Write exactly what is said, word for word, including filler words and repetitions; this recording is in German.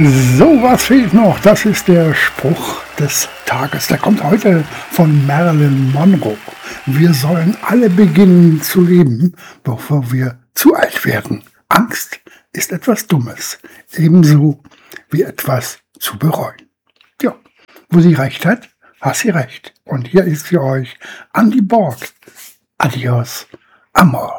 So, was fehlt noch? Das ist der Spruch des Tages. Der kommt heute von Marilyn Monroe. Wir sollen alle beginnen zu leben, bevor wir zu alt werden. Angst ist etwas Dummes, ebenso wie etwas zu bereuen. Ja, wo sie recht hat, hat sie recht. Und hier ist für euch Andy Borg. Adios, Amor.